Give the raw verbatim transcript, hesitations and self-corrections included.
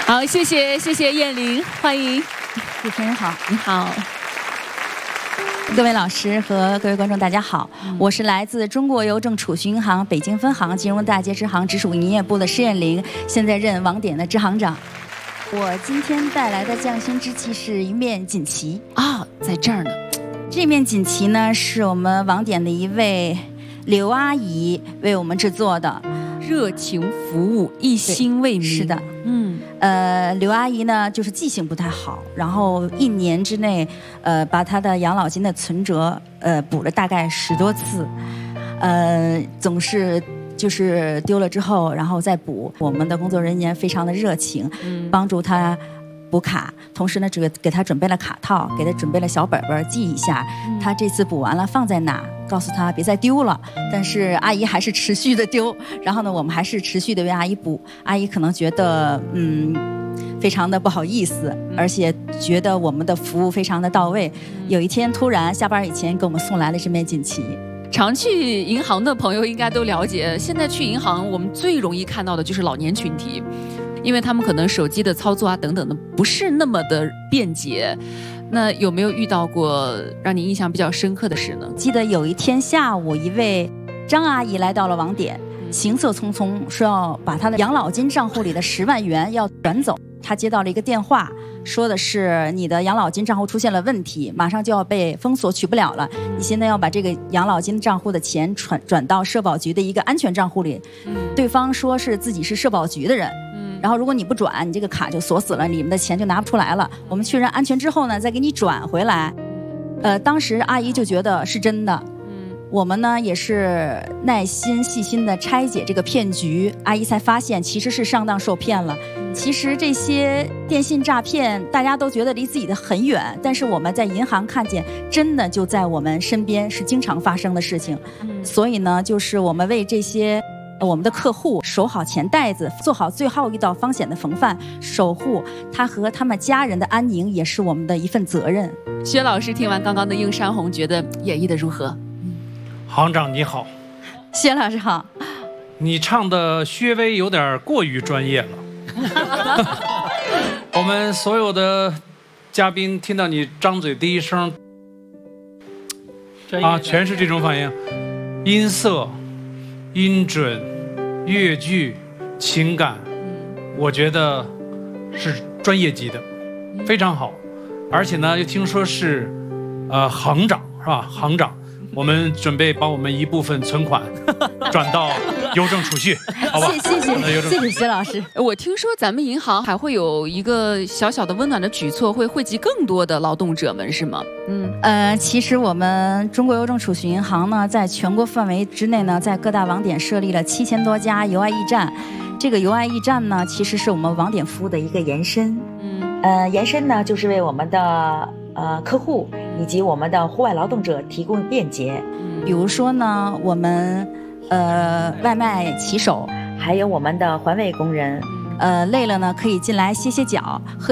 好，谢谢谢谢燕玲，欢迎。 主持人好， 你好。 各位老师和各位观众，大家好，嗯、我是来自中国邮政储蓄银行北京分行金融大街支行直属营业部的施艳玲，现在任网点的支行长。我今天带来的匠心之器是一面锦旗啊、哦，在这儿呢。 这面锦旗呢，是我们网点的一位刘阿姨为我们制作的。 热情服务，一心为民。 是的， 嗯， 呃，刘阿姨呢，就是记性不太好，然后一年之内，呃，把她的养老金的存折，呃，补了大概十多次，呃，总是就是丢了之后，然后再补。我们的工作人员非常的热情，嗯、帮助她补卡，同时呢，只给她准备了卡套，给她准备了小本本记一下，嗯、她这次补完了放在哪。告诉他别再丢了，但是阿姨还是持续的丢，然后呢，我们还是持续的为阿姨补。阿姨可能觉得嗯，非常的不好意思，而且觉得我们的服务非常的到位。有一天突然下班以前给我们送来了这面锦旗。 常去银行的朋友应该都了解，现在去银行我们最容易看到的就是老年群体，因为他们可能手机的操作啊等等的不是那么的便捷。那有没有遇到过让你印象比较深刻的事呢？ 记得有一天下午，一位张阿姨来到了网点，行色匆匆，说要把她的养老金账户里的十万元要转走。她接到了一个电话，说的是你的养老金账户出现了问题，马上就要被封锁，取不了了。你现在要把这个养老金账户的钱转转到社保局的一个安全账户里。嗯、对方说是自己是社保局的人。然后如果你不转，你这个卡就锁死了，你们的钱就拿不出来了。我们确认安全之后呢，再给你转回来。呃，当时阿姨就觉得是真的。嗯，我们呢也是耐心细心的拆解这个骗局，阿姨才发现其实是上当受骗了。其实这些电信诈骗大家都觉得离自己的很远，但是我们在银行看见，真的就在我们身边，是经常发生的事情。所以呢，就是我们为这些我们的客户守好钱袋子，做好最后一道防险的防范，守护他和他们家人的安宁，也是我们的一份责任。 薛老师听完刚刚的映山红，觉得演绎的如何？ 行长你好。 薛老师好。 你唱的稍微有点过于专业了。我们所有的嘉宾听到你张嘴第一声啊，全是这种反应，音色、音准、乐句、情感，我觉得是专业级的，非常好。而且呢，又听说是呃行长是吧？行长，我们准备把我们一部分存款转到邮政储蓄，好吧？ 谢谢谢谢谢薛老师。 我听说咱们银行还会有一个小小的温暖的举措，会惠及更多的劳动者们，是吗？ 嗯，呃，其实我们中国邮政储蓄银行呢，在全国范围之内呢，在各大网点设立了七千多家邮爱驿站。这个邮爱驿站呢，其实是我们网点服务的一个延伸。嗯，呃，延伸呢，就是为我们的呃客户以及我们的户外劳动者提供便捷。嗯，比如说呢，我们呃外卖骑手，还有我们的环卫工人，呃累了呢可以进来歇歇脚，喝